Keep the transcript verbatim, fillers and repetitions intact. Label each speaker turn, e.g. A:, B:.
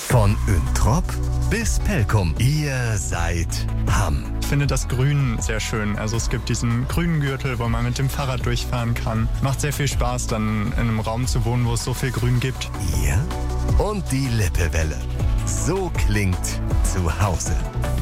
A: Von Üntrop bis Pelkum. Ihr seid Hamm.
B: Ich finde das Grün sehr schön. Also es gibt diesen grünen Gürtel, wo man mit dem Fahrrad durchfahren kann. Macht sehr viel Spaß, dann in einem Raum zu wohnen, wo es so viel Grün gibt.
A: Ihr und die Lippewelle. So klingt zu Hause.